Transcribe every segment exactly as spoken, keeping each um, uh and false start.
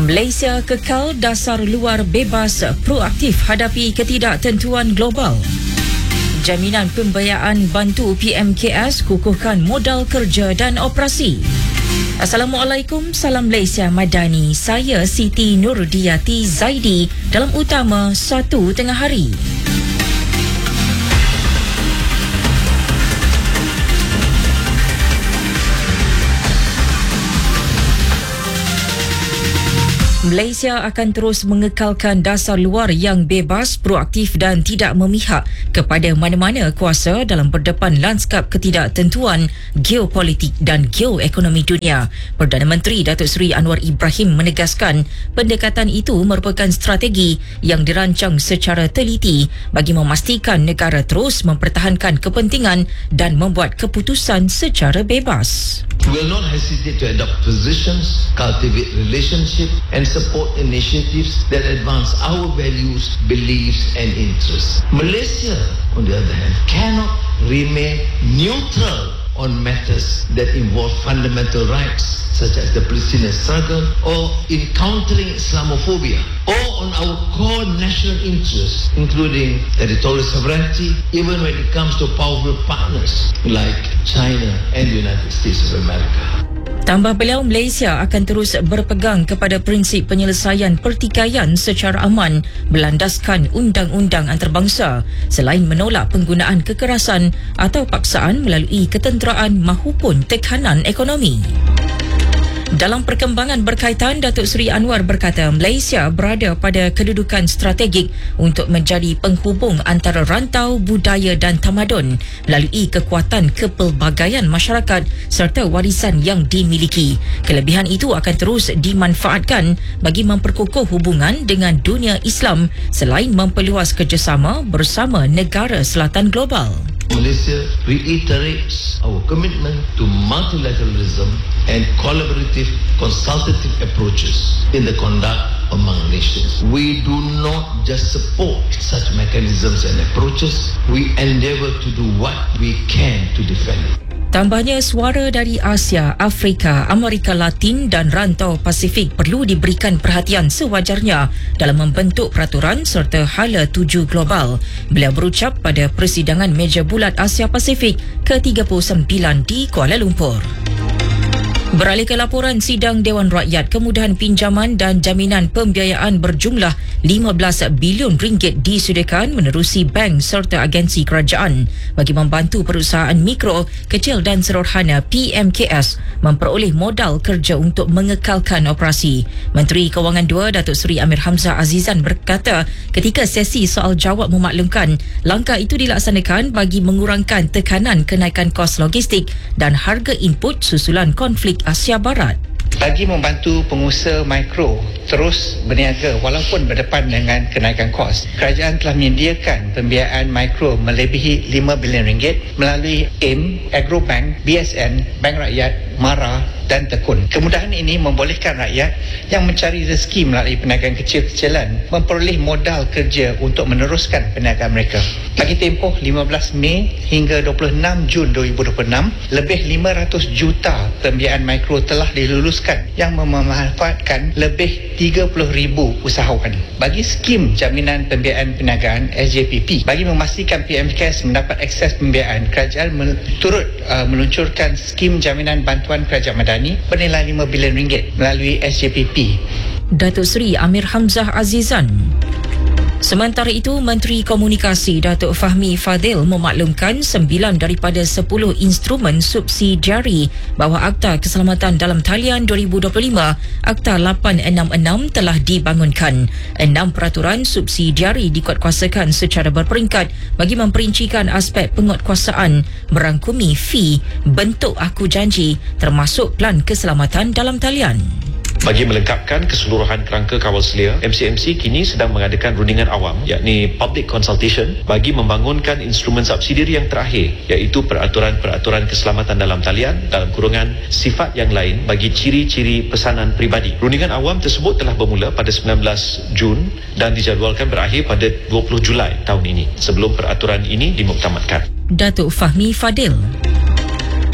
Malaysia kekal dasar luar bebas proaktif hadapi ketidaktentuan global. Jaminan pembiayaan bantu P M K S kukuhkan modal kerja dan operasi. Assalamualaikum, salam Malaysia Madani. Saya Siti Nurdiati Zaidi dalam utama satu tengah hari. Malaysia akan terus mengekalkan dasar luar yang bebas, proaktif dan tidak memihak kepada mana-mana kuasa dalam berdepan lanskap ketidaktentuan geopolitik dan geoekonomi dunia. Perdana Menteri Datuk Seri Anwar Ibrahim menegaskan pendekatan itu merupakan strategi yang dirancang secara teliti bagi memastikan negara terus mempertahankan kepentingan dan membuat keputusan secara bebas. We will not hesitate to adopt positions, cultivate relationships and support initiatives that advance our values, beliefs and interests. Malaysia, on the other hand, cannot remain neutral on matters that involve fundamental rights such as the Palestinian struggle or in countering Islamophobia, or on our core national interests including territorial sovereignty, even when it comes to powerful partners like China and the United States of America. Tambah beliau, Malaysia akan terus berpegang kepada prinsip penyelesaian pertikaian secara aman berlandaskan undang-undang antarabangsa selain menolak penggunaan kekerasan atau paksaan melalui ketenteraan mahupun tekanan ekonomi. Dalam perkembangan berkaitan, Datuk Seri Anwar berkata Malaysia berada pada kedudukan strategik untuk menjadi penghubung antara rantau budaya dan tamadun melalui kekuatan kepelbagaian masyarakat serta warisan yang dimiliki. Kelebihan itu akan terus dimanfaatkan bagi memperkukuh hubungan dengan dunia Islam selain memperluas kerjasama bersama negara selatan global. Malaysia reiterates our commitment to multilateralism and collaborative consultative approaches in the conduct among nations. We do not just support such mechanisms and approaches, we endeavour to do what we can to defend it. Tambahnya, suara dari Asia, Afrika, Amerika Latin dan rantau Pasifik perlu diberikan perhatian sewajarnya dalam membentuk peraturan serta hala tuju global. Beliau berucap pada persidangan meja bulat Asia Pasifik ke tiga puluh sembilan di Kuala Lumpur. Beralih ke laporan sidang Dewan Rakyat, kemudahan pinjaman dan jaminan pembiayaan berjumlah lima belas bilion ringgit disediakan menerusi bank serta agensi kerajaan bagi membantu perusahaan mikro, kecil dan sederhana P M K S memperoleh modal kerja untuk mengekalkan operasi. Menteri Kewangan dua Datuk Seri Amir Hamzah Azizan berkata ketika sesi soal jawab memaklumkan langkah itu dilaksanakan bagi mengurangkan tekanan kenaikan kos logistik dan harga input susulan konflik Asia Barat. Bagi membantu pengusaha mikro terus berniaga walaupun berdepan dengan kenaikan kos, kerajaan telah menyediakan pembiayaan mikro melebihi lima bilion ringgit melalui A I M, Agrobank, B S N, Bank Rakyat, MARA dan Tekun. Kemudahan ini membolehkan rakyat yang mencari rezeki melalui perniagaan kecil-kecilan memperoleh modal kerja untuk meneruskan perniagaan mereka. Bagi tempoh lima belas Mei hingga dua puluh enam Jun dua ribu dua puluh enam, lebih lima ratus juta pembiayaan mikro telah diluluskan yang memanfaatkan lebih tiga puluh ribu usahawan. Bagi skim jaminan pembiayaan perniagaan S J P P, bagi memastikan P M K S mendapat akses pembiayaan, kerajaan men- turut uh, meluncurkan skim jaminan bantuan kerajaan madani bernilai lima bilion ringgit melalui S J P P. Datuk Seri Amir Hamzah Azizan. Sementara itu, Menteri Komunikasi Datuk Fahmi Fadil memaklumkan sembilan daripada sepuluh instrumen subsidiari bawah Akta Keselamatan Dalam Talian dua ribu dua puluh lima, Akta lapan enam enam telah dibangunkan. Enam peraturan subsidiari dikuatkuasakan secara berperingkat bagi memperincikan aspek penguatkuasaan merangkumi fee, bentuk aku janji termasuk Pelan Keselamatan Dalam Talian. Bagi melengkapkan keseluruhan kerangka kawal selia, M C M C kini sedang mengadakan rundingan awam yakni public consultation bagi membangunkan instrumen subsidiari yang terakhir iaitu peraturan-peraturan keselamatan dalam talian dalam kurungan sifat yang lain bagi ciri-ciri pesanan peribadi. Rundingan awam tersebut telah bermula pada sembilan belas Jun dan dijadualkan berakhir pada dua puluh Julai tahun ini sebelum peraturan ini dimuktamadkan. Datuk Fahmi Fadil.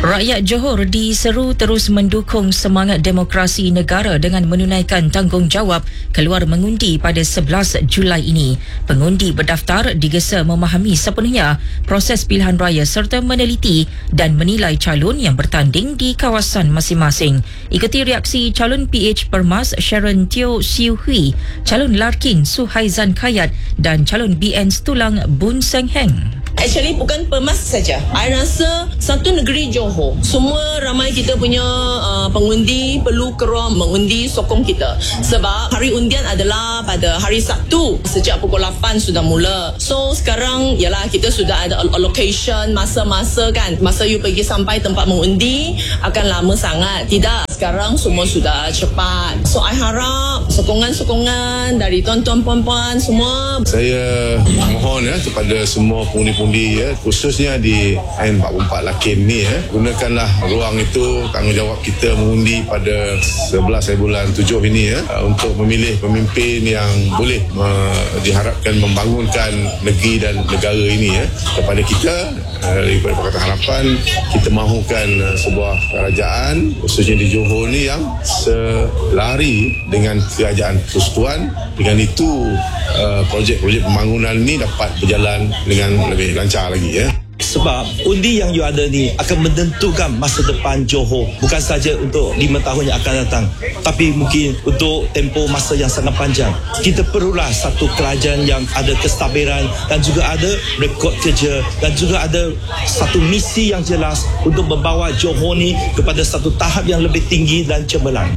Rakyat Johor diseru terus mendukung semangat demokrasi negara dengan menunaikan tanggungjawab keluar mengundi pada sebelas Julai ini. Pengundi berdaftar digesa memahami sepenuhnya proses pilihan raya serta meneliti dan menilai calon yang bertanding di kawasan masing-masing. Ikuti reaksi calon P H Permas Sharon Teo Siu Hui, calon Larkin Suhaizan Kayat dan calon B N Stulang Bun Seng Heng. Actually bukan Permas saja. I rasa satu negeri Johor, semua ramai kita punya uh, pengundi perlu keluar mengundi sokong kita. Sebab hari undian adalah pada hari Sabtu sejak pukul lapan sudah mula. So sekarang ialah kita sudah ada allocation masa-masa kan. Masa you pergi sampai tempat mengundi akan lama sangat. Tidak, sekarang semua sudah cepat. So I harap sokongan-sokongan dari tuan-tuan puan-puan semua. Saya mohon ya kepada semua pengundi-pengundi ya, khususnya di N empat puluh empat Lakin ni ya, gunakanlah ruang itu, tanggungjawab kita mengundi pada sebelas bulan tujuh ini ya, untuk memilih pemimpin yang boleh uh, diharapkan membangunkan negeri dan negara ini ya. Kepada kita daripada Pakatan Harapan, kita mahukan uh, sebuah kerajaan khususnya di Johor ni yang selari dengan kerajaan persekutuan. Dengan itu uh, projek-projek pembangunan ni dapat berjalan dengan lebih lancar lagi ya. Sebab undi yang you ada ni akan menentukan masa depan Johor, bukan saja untuk lima tahun yang akan datang, tapi mungkin untuk tempoh masa yang sangat panjang. Kita perlulah satu kerajaan yang ada kestabilan dan juga ada rekod kerja dan juga ada satu misi yang jelas untuk membawa Johor ni kepada satu tahap yang lebih tinggi dan cemerlang.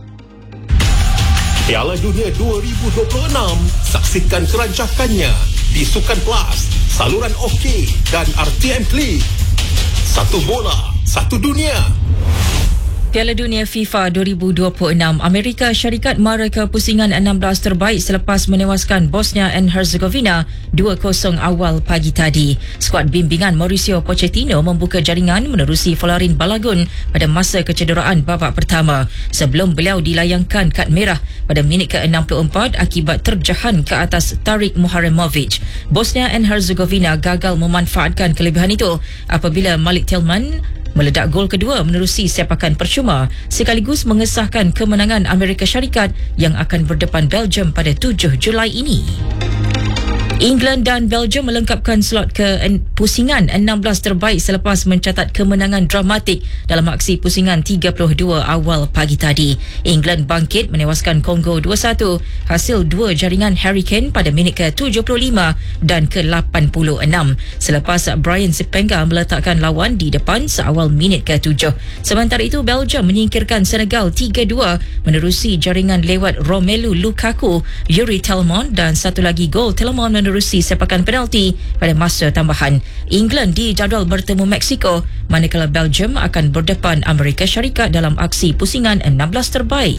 Piala Dunia dua ribu dua puluh enam, saksikan kerancakannya di Sukan Plus, saluran OK dan R T M Klik. Satu bola, satu dunia. Piala Dunia FIFA dua ribu dua puluh enam, Amerika Syarikat mara ke pusingan enam belas terbaik selepas menewaskan Bosnia and Herzegovina dua kosong awal pagi tadi. Skuad bimbingan Mauricio Pochettino membuka jaringan menerusi Folarin Balagun pada masa kecederaan babak pertama sebelum beliau dilayangkan kad merah pada minit ke enam puluh empat akibat terjahan ke atas Tarik Muharemovic. Bosnia and Herzegovina gagal memanfaatkan kelebihan itu apabila Malik Tillman meledak gol kedua menerusi sepakan percuma sekaligus mengesahkan kemenangan Amerika Syarikat yang akan berdepan Belgium pada tujuh Julai ini. England dan Belgium melengkapkan slot ke pusingan enam belas terbaik selepas mencatat kemenangan dramatik dalam aksi pusingan tiga puluh dua awal pagi tadi. England bangkit menewaskan Kongo dua satu hasil dua jaringan Harry Kane pada minit ke tujuh puluh lima dan ke lapan puluh enam selepas Brian Zipenga meletakkan lawan di depan seawal minit ke tujuh. Sementara itu Belgium menyingkirkan Senegal tiga dua menerusi jaringan lewat Romelu Lukaku, Yuri Tielemans dan satu lagi gol Tielemans menerusi menerusi sepakan penalti pada masa tambahan. England dijadual bertemu Mexico, manakala Belgium akan berdepan Amerika Syarikat dalam aksi pusingan enam belas terbaik.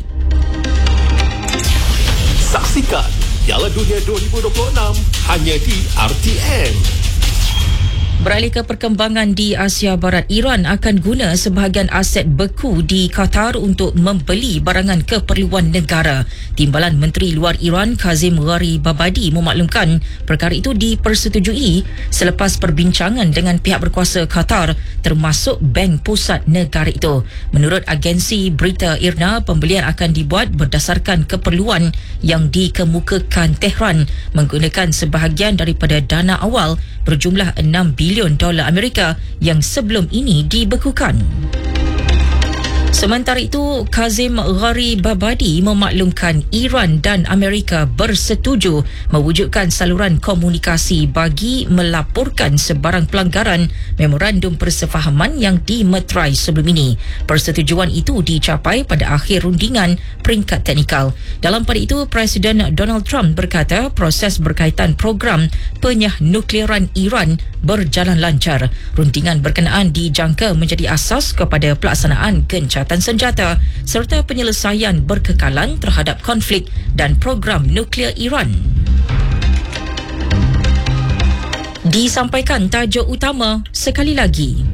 Saksikan Piala Dunia dua ribu dua puluh enam hanya di R T M. Beralih ke perkembangan di Asia Barat, Iran akan guna sebahagian aset beku di Qatar untuk membeli barangan keperluan negara. Timbalan Menteri Luar Iran Kazim Gharibabadi memaklumkan perkara itu dipersetujui selepas perbincangan dengan pihak berkuasa Qatar termasuk Bank Pusat negara itu. Menurut agensi berita I R N A, pembelian akan dibuat berdasarkan keperluan yang dikemukakan Tehran menggunakan sebahagian daripada dana awal berjumlah enam bilion dolar Amerika yang sebelum ini dibekukan. Sementara itu, Kazim Gharibabadi memaklumkan Iran dan Amerika bersetuju mewujudkan saluran komunikasi bagi melaporkan sebarang pelanggaran memorandum persefahaman yang dimeterai sebelum ini. Persetujuan itu dicapai pada akhir rundingan peringkat teknikal. Dalam pada itu, Presiden Donald Trump berkata proses berkaitan program penyah nuklearan Iran berjalan lancar. Rundingan berkenaan dijangka menjadi asas kepada pelaksanaan gencatan senjata serta penyelesaian berkekalan terhadap konflik dan program nuklear Iran. Disampaikan tajuk utama sekali lagi.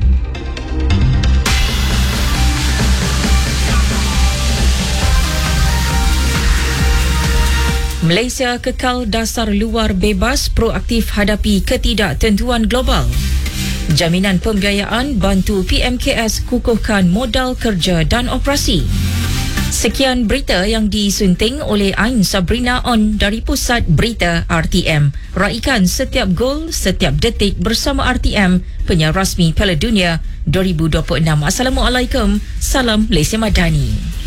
Malaysia kekal dasar luar bebas proaktif hadapi ketidaktentuan global. Jaminan pembiayaan bantu P M K S kukuhkan modal kerja dan operasi. Sekian berita yang disunting oleh Ain Sabrina On dari Pusat Berita R T M. Raikan setiap gol, setiap detik bersama R T M, penyiar rasmi Piala Dunia dua ribu dua puluh enam. Assalamualaikum. Salam Malaysia Madani.